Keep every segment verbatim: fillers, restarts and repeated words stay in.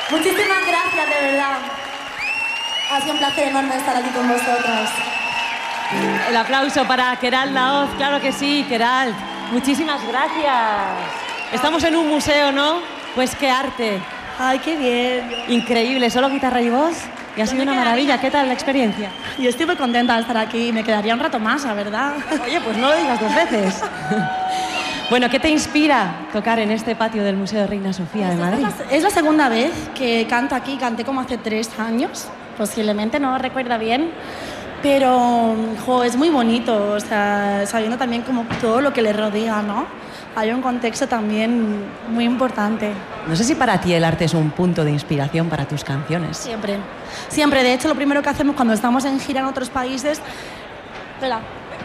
Muchísimas gracias, de verdad. Ha sido un placer enorme estar aquí con vosotras. El aplauso para Queralt Laoz, claro que sí, Queralt. Muchísimas gracias. Estamos en un museo, ¿no? Pues qué arte. Ay, qué bien. Increíble, solo guitarra y voz. Y ha sido una maravilla. ¿Qué tal la experiencia? Yo estoy muy contenta de estar aquí. Me quedaría un rato más, la verdad. Oye, pues no lo digas dos veces. Bueno, ¿qué te inspira tocar en este patio del Museo de Reina Sofía de Madrid? Es la segunda vez que canto aquí. Canté como hace tres años. Posiblemente, no recuerdo bien. Pero, jo, es muy bonito. O sea, sabiendo también como todo lo que le rodea, ¿no? Hay un contexto también muy importante. No sé si para ti el arte es un punto de inspiración para tus canciones. Siempre, siempre. De hecho, lo primero que hacemos cuando estamos en gira en otros países... Espera.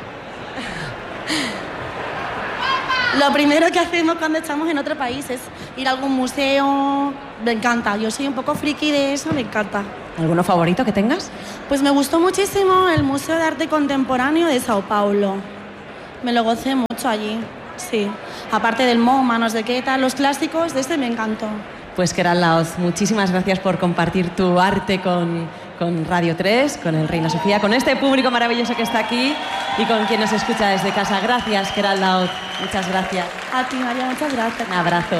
Lo primero que hacemos cuando estamos en otro país es ir a algún museo. Me encanta. Yo soy un poco friki de eso, me encanta. ¿Alguno favorito que tengas? Pues me gustó muchísimo el Museo de Arte Contemporáneo de Sao Paulo. Me lo gocé mucho allí. Sí, aparte del MoMA, no sé qué tal, los clásicos, de este me encantó. Pues Queralt Laoz, muchísimas gracias por compartir tu arte con, con Radio tres, con el Reina Sofía, con este público maravilloso que está aquí y con quien nos escucha desde casa. Gracias, Queralt Laoz, muchas gracias. A ti, María, muchas gracias. Un abrazo.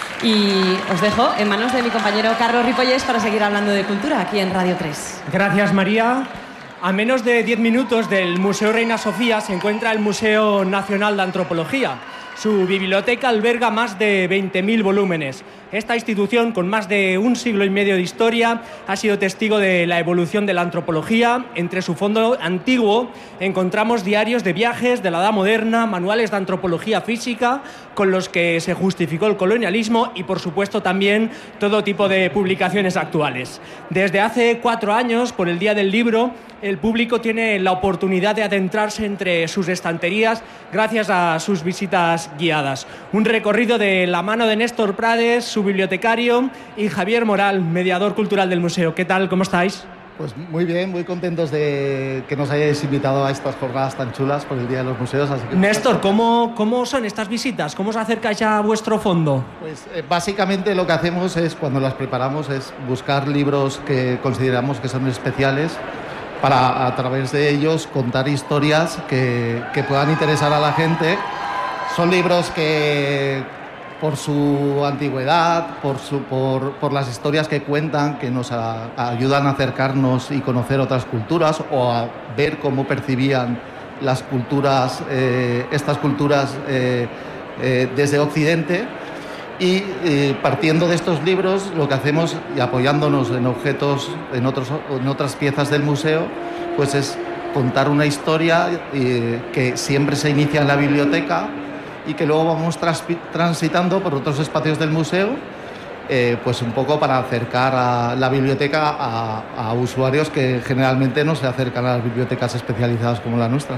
Y os dejo en manos de mi compañero Carlos Ripollés para seguir hablando de cultura aquí en Radio tres. Gracias, María. A menos de diez minutos del Museo Reina Sofía se encuentra el Museo Nacional de Antropología. Su biblioteca alberga más de veinte mil volúmenes. Esta institución, con más de un siglo y medio de historia, ha sido testigo de la evolución de la antropología. Entre su fondo antiguo encontramos diarios de viajes de la Edad Moderna, manuales de antropología física con los que se justificó el colonialismo y, por supuesto, también todo tipo de publicaciones actuales. Desde hace cuatro años, por el Día del Libro, el público tiene la oportunidad de adentrarse entre sus estanterías gracias a sus visitas guiadas. Un recorrido de la mano de Néstor Prades, su bibliotecario, y Javier Moral, mediador cultural del museo. ¿Qué tal? ¿Cómo estáis? Pues muy bien, muy contentos de que nos hayáis invitado a estas jornadas tan chulas por el Día de los Museos. Así que... Néstor, ¿cómo, ¿cómo son estas visitas? ¿Cómo os acercáis a vuestro fondo? Pues eh, básicamente lo que hacemos es, cuando las preparamos, es buscar libros que consideramos que son especiales para, a través de ellos, contar historias que, que puedan interesar a la gente. Son libros que, por su antigüedad, por, su, por, por las historias que cuentan, que nos a, a ayudan a acercarnos y conocer otras culturas o a ver cómo percibían las culturas, eh, estas culturas eh, eh, desde Occidente. Y eh, partiendo de estos libros, lo que hacemos, y apoyándonos en objetos, en, otros, en otras piezas del museo, pues es contar una historia eh, que siempre se inicia en la biblioteca y que luego vamos transitando por otros espacios del museo, eh, pues un poco para acercar a la biblioteca a, a usuarios que generalmente no se acercan a las bibliotecas especializadas como la nuestra.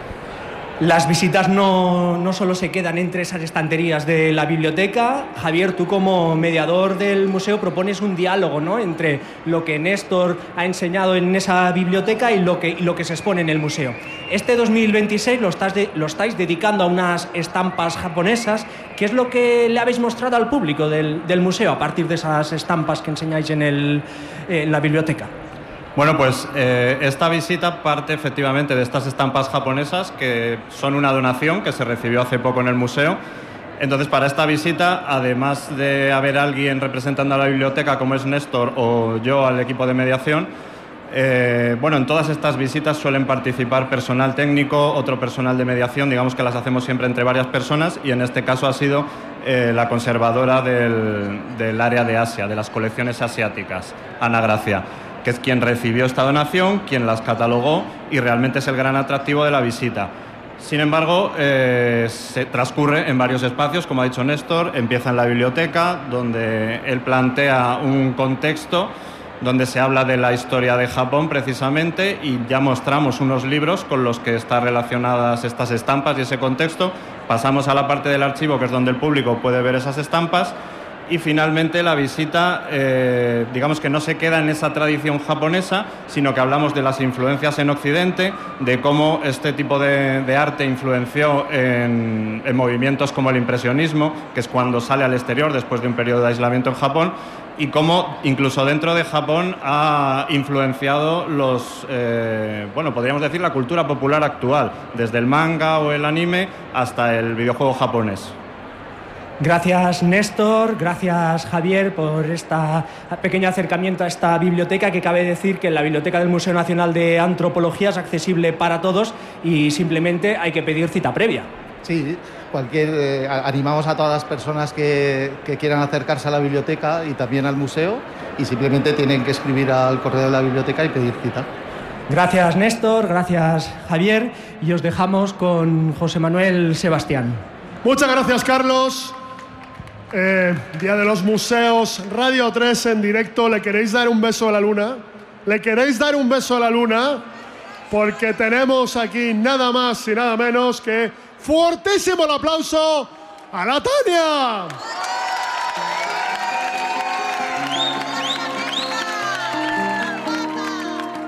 Las visitas no, no solo se quedan entre esas estanterías de la biblioteca. Javier, tú como mediador del museo propones un diálogo, ¿no?, entre lo que Néstor ha enseñado en esa biblioteca y lo que, y lo que se expone en el museo. Este dos mil veintiséis lo, estás de, lo estáis dedicando a unas estampas japonesas. ¿Qué es lo que le habéis mostrado al público del, del museo a partir de esas estampas que enseñáis en, el, en la biblioteca? Bueno, pues eh, esta visita parte efectivamente de estas estampas japonesas que son una donación que se recibió hace poco en el museo. Entonces, para esta visita, además de haber alguien representando a la biblioteca como es Néstor o yo al equipo de mediación, eh, bueno, en todas estas visitas suelen participar personal técnico, otro personal de mediación, digamos que las hacemos siempre entre varias personas, y en este caso ha sido eh, la conservadora del, del área de Asia, de las colecciones asiáticas, Ana Gracia, que es quien recibió esta donación, quien las catalogó y realmente es el gran atractivo de la visita. Sin embargo, eh, se transcurre en varios espacios, como ha dicho Néstor. Empieza en la biblioteca, donde él plantea un contexto donde se habla de la historia de Japón precisamente, y ya mostramos unos libros con los que están relacionadas estas estampas y ese contexto. Pasamos a la parte del archivo, que es donde el público puede ver esas estampas, Y finalmente la visita, eh, digamos que no se queda en esa tradición japonesa, sino que hablamos de las influencias en Occidente, de cómo este tipo de, de arte influenció en, en movimientos como el impresionismo, que es cuando sale al exterior después de un periodo de aislamiento en Japón, y cómo incluso dentro de Japón ha influenciado los, eh, bueno, podríamos decir la cultura popular actual, desde el manga o el anime hasta el videojuego japonés. Gracias, Néstor, gracias, Javier, por este pequeño acercamiento a esta biblioteca, que cabe decir que la Biblioteca del Museo Nacional de Antropología es accesible para todos y simplemente hay que pedir cita previa. Sí, cualquier, eh, animamos a todas las personas que, que quieran acercarse a la biblioteca y también al museo, y simplemente tienen que escribir al correo de la biblioteca y pedir cita. Gracias, Néstor, gracias, Javier, y os dejamos con José Manuel Sebastián. Muchas gracias, Carlos. Eh, Día de los Museos, Radio tres en directo. ¿Le queréis dar un beso a la luna? ¿Le queréis dar un beso a la luna? Porque tenemos aquí nada más y nada menos que fuertísimo el aplauso a la Tania.